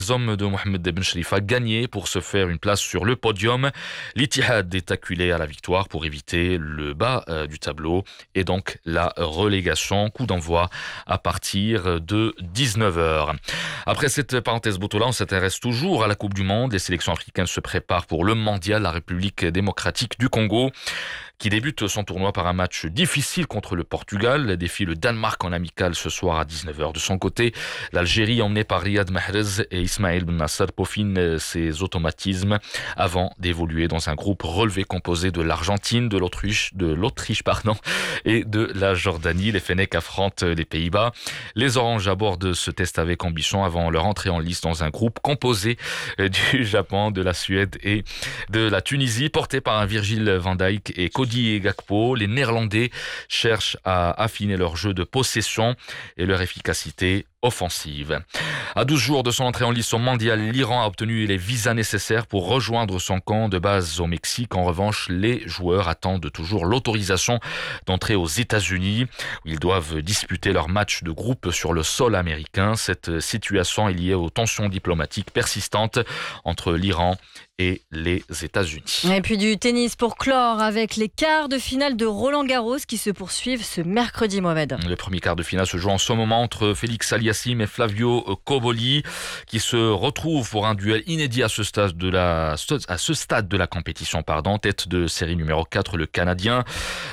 Les hommes de Mohamed Ben Cherifa gagnaient pour se faire une place sur le podium. L'Ittihad est acculé à la victoire pour éviter le bas du tableau et donc la relégation. Coup d'envoi à partir de 19h. Après cette parenthèse Botola, on s'intéresse toujours à la Coupe du Monde. Les sélections africaines se préparent pour le mondial. La République démocratique du Congo qui débute son tournoi par un match difficile contre le Portugal, défie le Danemark en amical ce soir à 19h. De son côté, l'Algérie, emmenée par Riyad Mahrez et Ismaël Ben Nasser, peaufine ses automatismes avant d'évoluer dans un groupe relevé composé de l'Argentine, de l'Autriche, et de la Jordanie. Les Fennecs affrontent les Pays-Bas. Les Oranges abordent ce test avec ambition avant leur entrée en lice dans un groupe composé du Japon, de la Suède et de la Tunisie, porté par un Virgil van Dijk et Cody Gakpo. Les Néerlandais cherchent à affiner leur jeu de possession et leur efficacité offensive. À 12 jours de son entrée en lice au mondial, l'Iran a obtenu les visas nécessaires pour rejoindre son camp de base au Mexique. En revanche, les joueurs attendent toujours l'autorisation d'entrer aux États-Unis, où ils doivent disputer leur match de groupe sur le sol américain. Cette situation est liée aux tensions diplomatiques persistantes entre l'Iran et les États-Unis. Et puis du tennis pour clore avec les quarts de finale de Roland-Garros qui se poursuivent ce mercredi, Mohamed. Le premier quart de finale se joue en ce moment entre Félix Aliassime et Flavio Cobolli qui se retrouvent pour un duel inédit à ce stade de la compétition. Tête de série numéro 4, le Canadien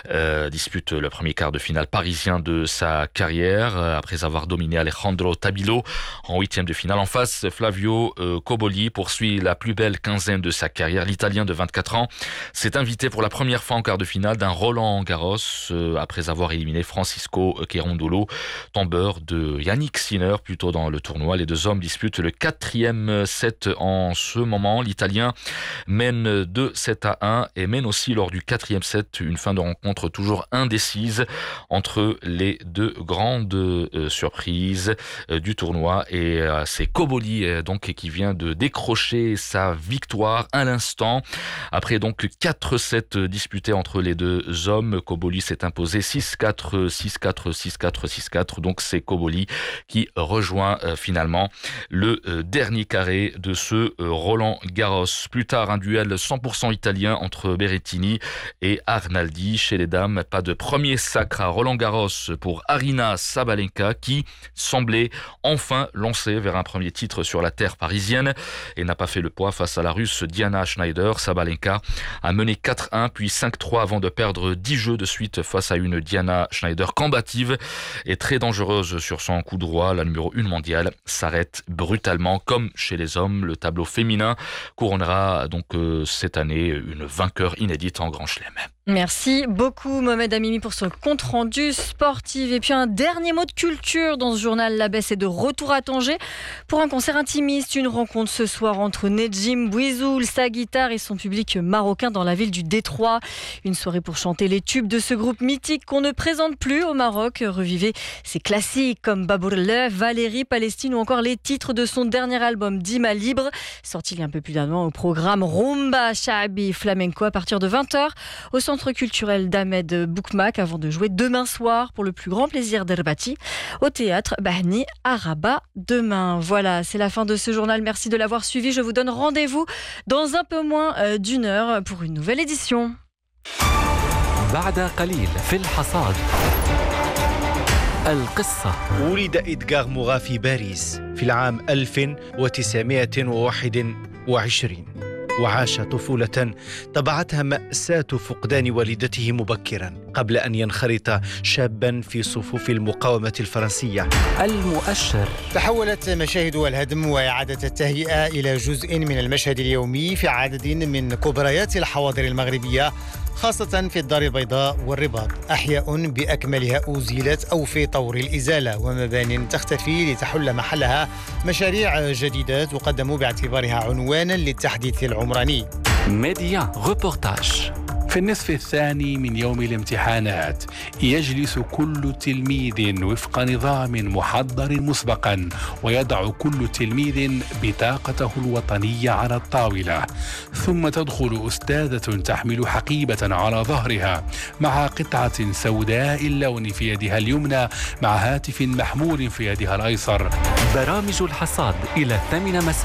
dispute le premier quart de finale parisien de sa carrière après avoir dominé Alejandro Tabilo en huitième de finale. En face, Flavio Cobolli poursuit la plus belle quinzaine de sa carrière. L'Italien de 24 ans s'est invité pour la première fois en quart de finale d'un Roland-Garros après avoir éliminé Francisco Cerundolo, tombeur de Yannick Sinner plus tôt dans le tournoi. Les deux hommes disputent le 4e set en ce moment. L'Italien mène 2-7-1 et mène aussi lors du 4e set une fin de rencontre toujours indécise entre les deux grandes surprises du tournoi. Et c'est Cobolli donc qui vient de décrocher sa victoire à l'instant. Après donc 4 sets disputés entre les deux hommes, Cobolli s'est imposé 6-4, 6-4, 6-4, 6-4. Donc c'est Cobolli qui rejoint finalement le dernier carré de ce Roland-Garros. Plus tard, un duel 100% italien entre Berrettini et Arnaldi. Chez les dames, pas de premier sacre à Roland-Garros pour Aryna Sabalenka qui semblait enfin lancer vers un premier titre sur la terre parisienne et n'a pas fait le poids face à la Russe Diana Schneider. Sabalenka a mené 4-1 puis 5-3 avant de perdre 10 jeux de suite face à une Diana Schneider combative et très dangereuse sur son coup droit. La numéro 1 mondiale s'arrête brutalement. Comme chez les hommes, le tableau féminin couronnera donc cette année une vainqueur inédite en Grand Chelem. Merci beaucoup Mohamed Amimi pour ce compte rendu sportif. Et puis un dernier mot de culture dans ce journal. La Besse est de retour à Tanger pour un concert intimiste. Une rencontre ce soir entre Nedjim Bouizoul, sa guitare et son public marocain dans la ville du Détroit. Une soirée pour chanter les tubes de ce groupe mythique qu'on ne présente plus au Maroc. Revivez ses classiques comme Babourle, Valérie, Palestine ou encore les titres de son dernier album Dima Libre, sorti il y a un peu plus d'un an au programme Rumba Shaabi Flamenco à partir de 20h au centre culturel d'Ahmed Boukmak avant de jouer demain soir pour le plus grand plaisir d'Herbati au théâtre Bahni à Rabat demain. Voilà, c'est la fin de ce journal. Merci de l'avoir suivi. Je vous donne rendez-vous dans un peu moins d'une heure pour une nouvelle édition. بعد قليل في الحصاد القصة. ولد إدغار موغا في باريس في العام 1921 وعاش طفولة طبعتها مأساة فقدان والدته مبكرا قبل أن ينخرط شابا في صفوف المقاومة الفرنسية. المؤشر. تحولت مشاهد الهدم وإعادة التهيئة إلى جزء من المشهد اليومي في عدد من كبريات الحواضر المغربية، خاصة في الدار البيضاء والرباط. أحياء بأكملها أزيلت أو في طور الإزالة، ومبان تختفي لتحل محلها مشاريع جديدة تقدم باعتبارها عنوانا للتحديث العمراني. ميديا ريبورتاج. في النصف الثاني من يوم الامتحانات يجلس كل تلميذ وفق نظام محضر مسبقا، ويضع كل تلميذ بطاقته الوطنية على الطاولة، ثم تدخل أستاذة تحمل حقيبة على ظهرها مع قطعة سوداء اللون في يدها اليمنى مع هاتف محمول في يدها الأيسر. برامج الحصاد إلى 8 مساء.